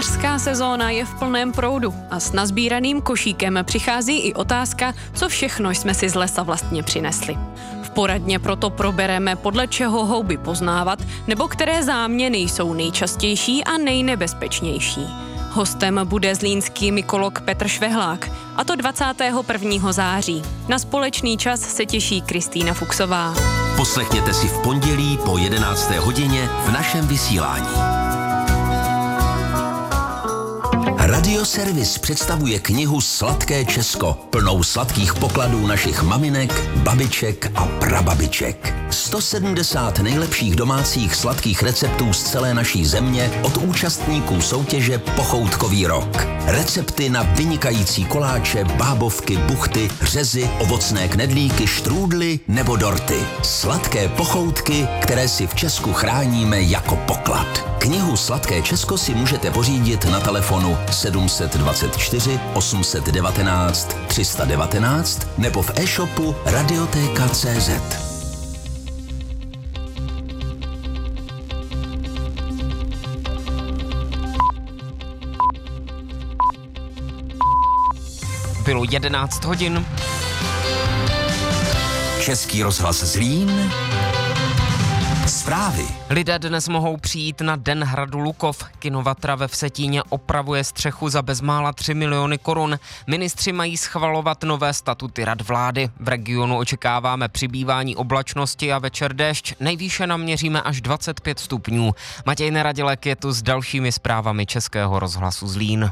Včelařská sezóna je v plném proudu a s nazbíraným košíkem přichází i otázka, co všechno jsme si z lesa vlastně přinesli. V poradně proto probereme, podle čeho houby poznávat, nebo které záměny jsou nejčastější a nejnebezpečnější. Hostem bude zlínský mykolog Petr Švehlák, a to 21. září. Na společný čas se těší Kristýna Fuchsová. Poslechněte si v pondělí po 11. hodině v našem vysílání. Radioservis představuje knihu Sladké Česko, plnou sladkých pokladů našich maminek, babiček a prababiček. 170 nejlepších domácích sladkých receptů z celé naší země od účastníků soutěže Pochoutkový rok. Recepty na vynikající koláče, bábovky, buchty, řezy, ovocné knedlíky, štrůdly nebo dorty. Sladké pochoutky, které si v Česku chráníme jako poklad. Knihu Sladké Česko si můžete pořídit na telefonu 724 819 319 nebo v e-shopu Radioteka.cz. Bylo 11 hodin. Český rozhlas Zlín. Zprávy. Lidé dnes mohou přijít na Den hradu Lukov. Kino Vatra ve Vsetíně opravuje střechu za bezmála 3 miliony korun. Ministři mají schvalovat nové statuty rad vlády. V regionu očekáváme přibývání oblačnosti a večer déšť. Nejvýše naměříme až 25 stupňů. Matěj Neradilek je tu s dalšími zprávami Českého rozhlasu Zlín.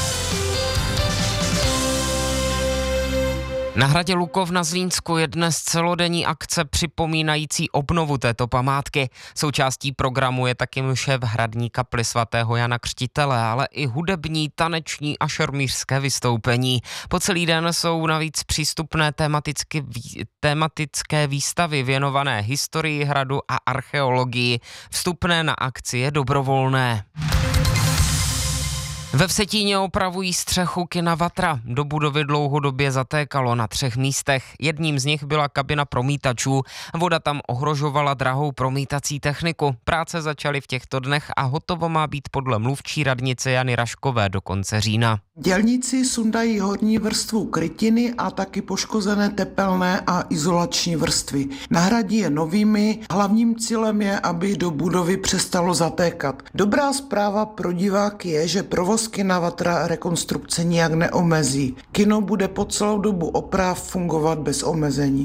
Na hradě Lukov na Zlínsku je dnes celodenní akce připomínající obnovu této památky. Součástí programu je taky mše v hradní kapli svatého Jana Křtitele, ale i hudební, taneční a šermířské vystoupení. Po celý den jsou navíc přístupné tematické výstavy věnované historii hradu a archeologii. Vstupné na akci je dobrovolné. Ve Vsetíně opravují střechu kina Vatra. Do budovy dlouhodobě zatékalo na 3 místech. Jedním z nich byla kabina promítačů. Voda tam ohrožovala drahou promítací techniku. Práce začaly v těchto dnech a hotovo má být podle mluvčí radnice Jany Raškové do konce října. Dělníci sundají horní vrstvu krytiny a taky poškozené tepelné a izolační vrstvy. Nahradí je novými. Hlavním cílem je, aby do budovy přestalo zatékat. Dobrá zpráva pro diváky je, že provoz kina Vatra rekonstrukce nijak neomezí. Kino bude po celou dobu oprav fungovat bez omezení.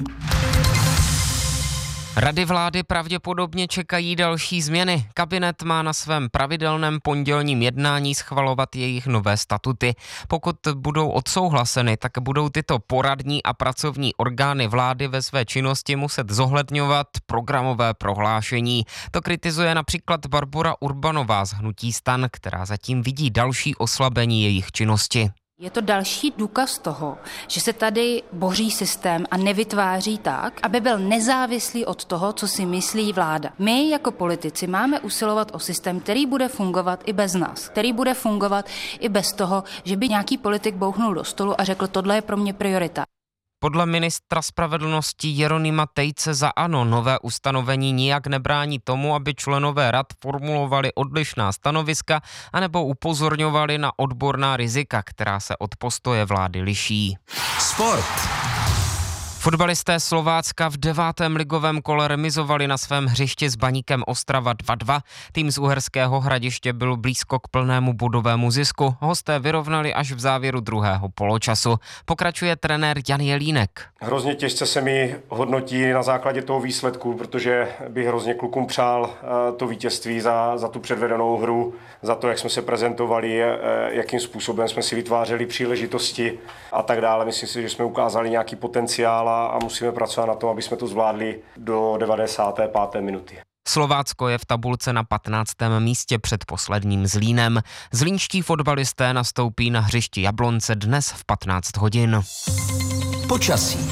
Rady vlády pravděpodobně čekají další změny. Kabinet má na svém pravidelném pondělním jednání schvalovat jejich nové statuty. Pokud budou odsouhlaseny, tak budou tyto poradní a pracovní orgány vlády ve své činnosti muset zohledňovat programové prohlášení. To kritizuje například Barbora Urbanová z hnutí STAN, která zatím vidí další oslabení jejich činnosti. Je to další důkaz toho, že se tady boří systém a nevytváří tak, aby byl nezávislý od toho, co si myslí vláda. My jako politici máme usilovat o systém, který bude fungovat i bez nás, který bude fungovat i bez toho, že by nějaký politik bouchnul do stolu a řekl, tohle je pro mě priorita. Podle ministra spravedlnosti Jeronýma Tejce za ANO nové ustanovení nijak nebrání tomu, aby členové rad formulovali odlišná stanoviska anebo upozorňovali na odborná rizika, která se od postoje vlády liší. Sport. Fotbalisté Slovácka v 9. ligovém kole remizovali na svém hřišti s Baníkem Ostrava 2-2. Tým z Uherského Hradiště byl blízko k plnému bodovému zisku. Hosté vyrovnali až v závěru druhého poločasu. Pokračuje trenér Jan Jelínek. Hrozně těžce se mi hodnotí na základě toho výsledku, protože bych hrozně klukům přál to vítězství za tu předvedenou hru, za to, jak jsme se prezentovali, jakým způsobem jsme si vytvářeli příležitosti a tak dále. Myslím si, že jsme ukázali nějaký potenciál a musíme pracovat na tom, aby jsme to zvládli do 95. minuty. Slovácko je v tabulce na 15. místě před posledním Zlínem. Zlínští fotbalisté nastoupí na hřišti Jablonce dnes v 15 hodin. Počasí.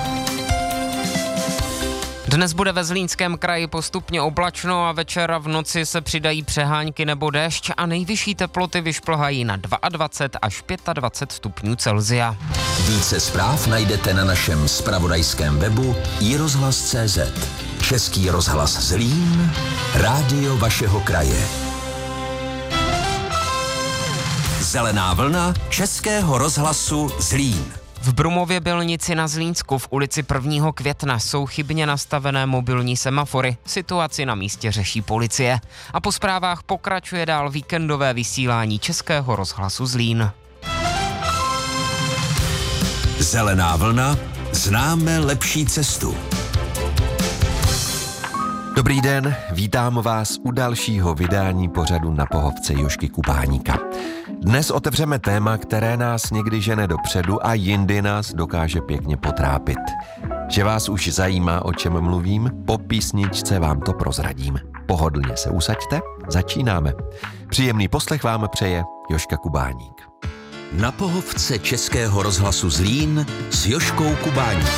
Dnes bude ve Zlínském kraji postupně oblačno a večer a v noci se přidají přehánky nebo déšť a nejvyšší teploty vyšplhají na 22 až 25 stupňů Celsia. Více zpráv najdete na našem zpravodajském webu iRozhlas.cz. Český rozhlas Zlín, rádio vašeho kraje. Zelená vlna Českého rozhlasu Zlín. V Brumově Bylnici na Zlínsku v ulici 1. května jsou chybně nastavené mobilní semafory. Situaci na místě řeší policie. A po zprávách pokračuje dál víkendové vysílání Českého rozhlasu Zlín. Zelená vlna, známe lepší cestu. Dobrý den, vítám vás u dalšího vydání pořadu Na pohovce Jožky Kubáníka. Dnes otevřeme téma, které nás někdy žene dopředu a jindy nás dokáže pěkně potrápit. Že vás už zajímá, o čem mluvím, po písničce vám to prozradím. Pohodlně se usaďte, začínáme. Příjemný poslech vám přeje Jožka Kubáník. Na pohovce Českého rozhlasu Zlín s Jožkou Kubáníkem.